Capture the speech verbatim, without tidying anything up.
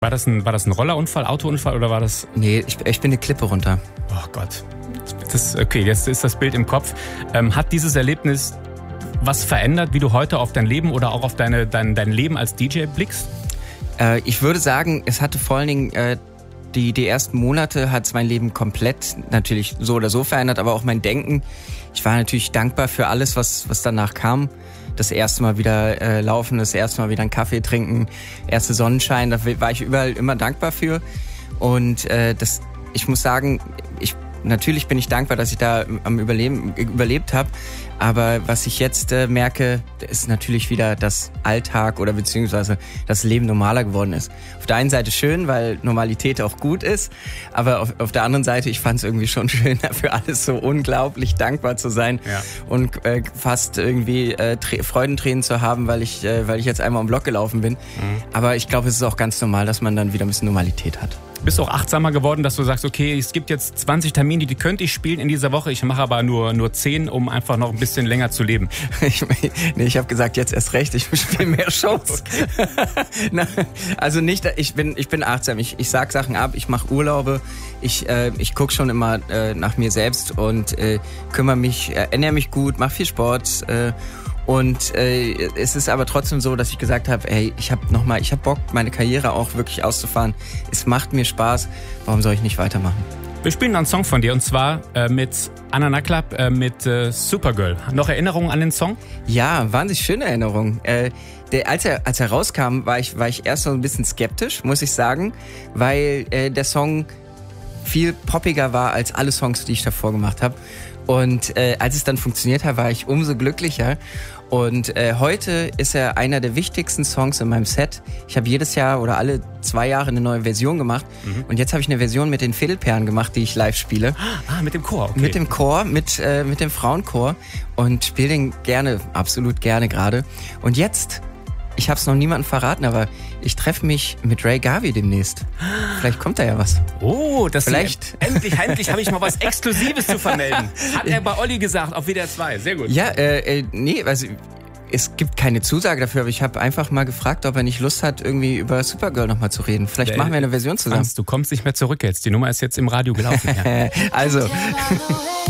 War das ein, war das ein Rollerunfall, Autounfall oder war das... Nee, ich, ich bin eine Klippe runter. Oh Gott. Das, okay, jetzt ist das Bild im Kopf. Ähm, hat dieses Erlebnis was verändert, wie du heute auf dein Leben oder auch auf deine, dein, dein Leben als D J blickst? Äh, ich würde sagen, es hatte vor allen Dingen... Äh, Die, die ersten Monate hat es mein Leben komplett natürlich so oder so verändert, aber auch mein Denken. Ich war natürlich dankbar für alles, was, was danach kam. Das erste Mal wieder äh, laufen, das erste Mal wieder einen Kaffee trinken, erste Sonnenschein, da war ich überall immer dankbar für. Und äh, das, ich muss sagen, ich natürlich bin ich dankbar, dass ich da am Überleben überlebt habe. Aber was ich jetzt äh, merke, ist natürlich wieder das Alltag oder beziehungsweise das Leben normaler geworden ist. Auf der einen Seite schön, weil Normalität auch gut ist, aber auf, auf der anderen Seite, ich fand es irgendwie schon schön, für alles so unglaublich dankbar zu sein ja. und äh, fast irgendwie äh, Freudentränen zu haben, weil ich, äh, weil ich jetzt einmal am Block gelaufen bin. Mhm. Aber ich glaube, es ist auch ganz normal, dass man dann wieder ein bisschen Normalität hat. Bist du auch achtsamer geworden, dass du sagst, okay, es gibt jetzt zwanzig Termine, die könnte ich spielen in dieser Woche, ich mache aber nur nur zehn, um einfach noch ein bisschen länger zu leben? Ich, nee, ich habe gesagt, jetzt erst recht, ich spiele mehr Shows. Okay. Na, also nicht, ich bin ich bin achtsam, ich, ich sag Sachen ab, ich mache Urlaube, ich äh, ich gucke schon immer äh, nach mir selbst und äh, kümmere mich, äh, ernähre mich gut, mache viel Sport. Äh, Und äh, es ist aber trotzdem so, dass ich gesagt habe, hey, ich habe noch mal, ich habe Bock, meine Karriere auch wirklich auszufahren. Es macht mir Spaß. Warum soll ich nicht weitermachen? Wir spielen einen Song von dir und zwar äh, mit Anna Naklap, äh, mit äh, Supergirl. Noch Erinnerungen an den Song? Ja, wahnsinnig schöne Erinnerungen. Äh, der, als er als er rauskam, war ich war ich erst so ein bisschen skeptisch, muss ich sagen, weil äh, der Song viel poppiger war als alle Songs, die ich davor gemacht habe. Und äh, als es dann funktioniert hat, war ich umso glücklicher. Und äh, heute ist er einer der wichtigsten Songs in meinem Set. Ich habe jedes Jahr oder alle zwei Jahre eine neue Version gemacht. Mhm. Und jetzt habe ich eine Version mit den Fädelperlen gemacht, die ich live spiele. Ah, mit dem Chor, okay. Mit dem Chor, mit, äh, mit dem Frauenchor. Und spiele den gerne, absolut gerne gerade. Und jetzt... Ich habe es noch niemandem verraten, aber ich treffe mich mit Ray Garvey demnächst. Vielleicht kommt da ja was. Oh, das Vielleicht. Endlich, endlich habe ich mal was Exklusives zu vermelden. Hat er bei Olli gesagt, auf W D R zwei. Sehr gut. Ja, äh, äh, nee, also es gibt keine Zusage dafür, aber ich habe einfach mal gefragt, ob er nicht Lust hat, irgendwie über Supergirl nochmal zu reden. Vielleicht äh, machen wir eine Version zusammen. Franz, du kommst nicht mehr zurück jetzt. Die Nummer ist jetzt im Radio gelaufen. Ja. Also...